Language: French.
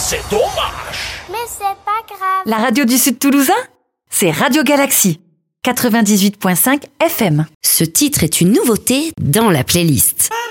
C'est dommage. Mais c'est pas grave. La radio du Sud Toulousain, c'est Radio Galaxie, 98.5 FM. Ce titre est une nouveauté dans la playlist.